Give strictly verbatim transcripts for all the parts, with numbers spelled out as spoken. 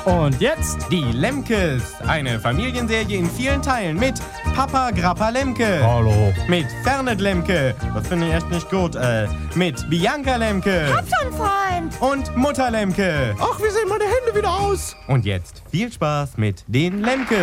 Und jetzt die Lemkes. Eine Familienserie in vielen Teilen mit Papa Grappa Lemke. Hallo. Mit Fernet Lemke. Das finde ich echt nicht gut. Äh, mit Bianca Lemke. Hab schon, Freund. Und Mutter Lemke. Ach, wie sehen meine Hände wieder aus? Und jetzt viel Spaß mit den Lemkes.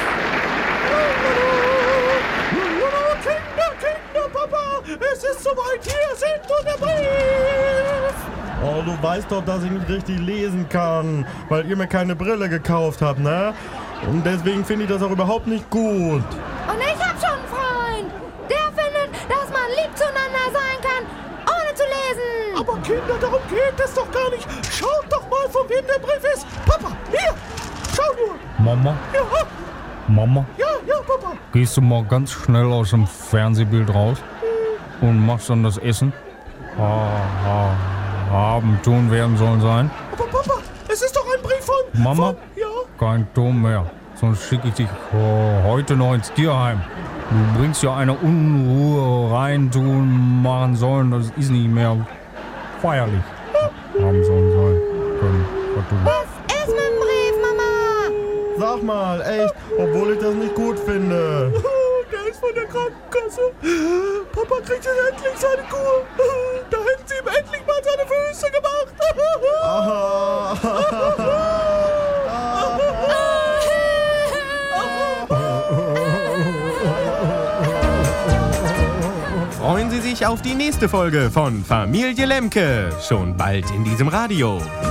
Kinder, Kinder, Papa, es ist soweit, hier sind und der Brief. Oh, du weißt doch, dass ich nicht richtig lesen kann, weil ihr mir keine Brille gekauft habt, ne? Und deswegen finde ich das auch überhaupt nicht gut. Und ich hab schon einen Freund. Der findet, dass man lieb zueinander sein kann, ohne zu lesen. Aber Kinder, darum geht es doch gar nicht. Schaut doch mal, von wem der Brief ist. Papa, hier, schau nur. Mama? Ja, Mama? ja, ja, Papa. Gehst du mal ganz schnell aus dem Fernsehbild raus und machst dann das Essen? Ha, ha, haben, tun, werden sollen sein. Aber Papa, es ist doch ein Brief von... Mama? Von, ja. Kein Ton mehr, sonst schicke ich dich oh, heute noch ins Tierheim. Du bringst ja eine Unruhe rein, tun, machen sollen, das ist nicht mehr feierlich. Haben sollen, sollen, können, vertun. Was ist mit dem Brief, Mama? Sag mal, echt, obwohl ich das nicht gut finde. Der ist von der Krankenkasse. Papa kriegt jetzt endlich seine Kur. Da hätten sie ihm endlich mal seine Füße gemacht. Freuen Sie sich auf die nächste Folge von Familie Lemke. Schon bald in diesem Radio.